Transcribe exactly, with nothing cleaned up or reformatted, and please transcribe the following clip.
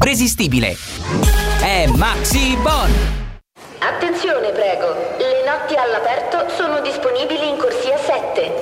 irresistibile. È Maxi Bon! Attenzione prego, le notti all'aperto sono disponibili in corsia sette.